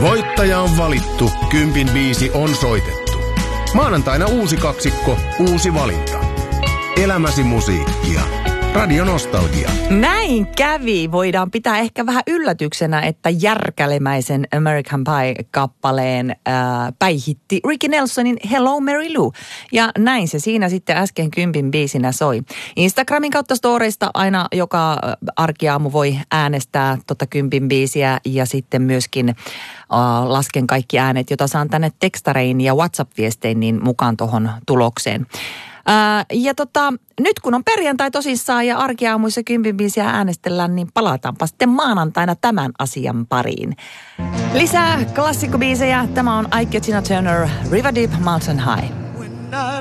Voittaja on valittu, kympin biisi on soitettu. Maanantaina uusi kaksikko, uusi valinta. Elämäsi musiikkia. Radio Nostalgia. Näin kävi. Voidaan pitää ehkä vähän yllätyksenä, että järkälemäisen American Pie-kappaleen päihitti Ricky Nelsonin Hello Mary Lou. Ja näin se siinä sitten äsken kympin biisinä soi. Instagramin kautta storeista aina joka arkiaamu voi äänestää kympin biisiä ja sitten myöskin lasken kaikki äänet, joita saan tänne tekstarein ja WhatsApp-viestein niin mukaan tuohon tulokseen. Nyt kun on perjantai tosissaan ja arkiaamuissa kympin biisiä äänestellään, niin palataanpa sitten maanantaina tämän asian pariin. Lisää klassikkobiisejä. Tämä on Ike Tina Turner, River Deep Mountain High.